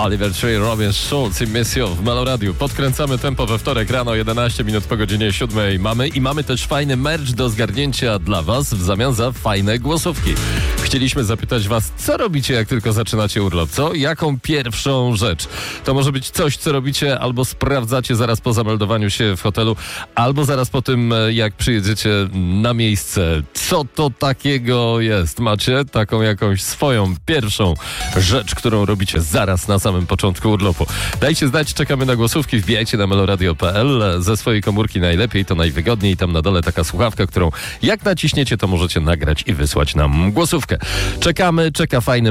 Oliver Tree, Robin Schulz i Miss You w Meloradiu. Podkręcamy tempo we wtorek rano, 11 minut po godzinie 7 mamy też fajny merch do zgarnięcia dla was w zamian za fajne głosówki. Chcieliśmy zapytać was, co robicie, jak tylko zaczynacie urlop, co? Jaką pierwszą rzecz? To może być coś, co robicie albo sprawdzacie zaraz po zameldowaniu się w hotelu, albo zaraz po tym, jak przyjedziecie na miejsce. Co to takiego jest? Macie taką jakąś swoją pierwszą rzecz, którą robicie zaraz na samym początku urlopu. Dajcie znać, czekamy na głosówki, wbijajcie na meloradio.pl ze swojej komórki najlepiej, to najwygodniej. Tam na dole taka słuchawka, którą jak naciśniecie, to możecie nagrać i wysłać nam głosówkę. Czekamy, czeka fajny